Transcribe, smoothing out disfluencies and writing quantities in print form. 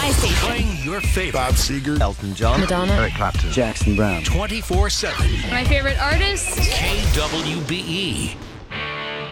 My station. Playing your favorite. Bob Seger, Elton John, Madonna. Eric Clapton, Jackson Brown. 24/7. My favorite artist. KWBE.